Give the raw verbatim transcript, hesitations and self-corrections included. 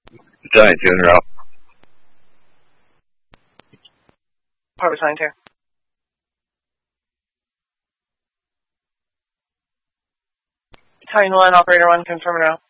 Giant two in a row. Harbor sign two. Italian one, operator one, confirm it out.